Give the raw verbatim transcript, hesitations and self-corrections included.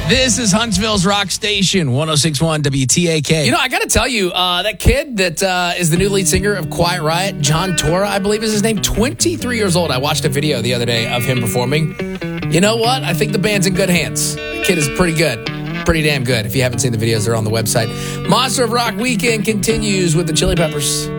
This is Huntsville's Rock Station, one oh six point one W T A K. You know, I got to tell you, uh, that kid that uh, is the new lead singer of Quiet Riot, John Tora, I believe is his name, twenty-three years old. I watched a video the other day of him performing. You know what? I think the band's in good hands. The kid is pretty good. Pretty damn good. If you haven't seen the videos, they're on the website. Monster of Rock Weekend continues with the Chili Peppers.